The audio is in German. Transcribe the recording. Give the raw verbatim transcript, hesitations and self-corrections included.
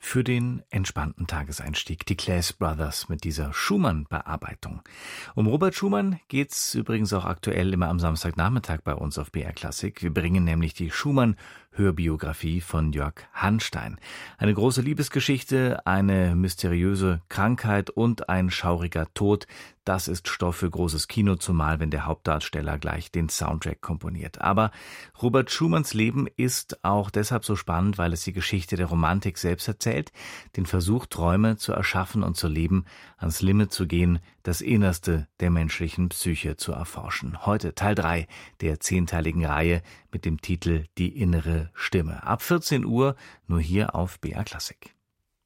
für den entspannten Tageseinstieg. Die Claes Brothers mit dieser Schumann-Bearbeitung. Um Robert Schumann geht's übrigens auch aktuell immer am Samstagnachmittag bei uns auf B R Klassik. Wir bringen nämlich die Schumann-Hörbiografie von Jörg Hanstein. Eine große Liebesgeschichte, eine mysteriöse Krankheit und ein schauriger Tod. Das ist Stoff für großes Kino, zumal wenn der Hauptdarsteller gleich den Soundtrack komponiert. Aber Robert Schumanns Leben ist auch deshalb so spannend, weil es die Geschichte der Romantik selbst erzählt, den Versuch, Träume zu erschaffen und zu leben, ans Limit zu gehen, das Innerste der menschlichen Psyche zu erforschen. Heute Teil drei der zehnteiligen Reihe mit dem Titel Die innere Stimme. Ab vierzehn Uhr nur hier auf B R Klassik.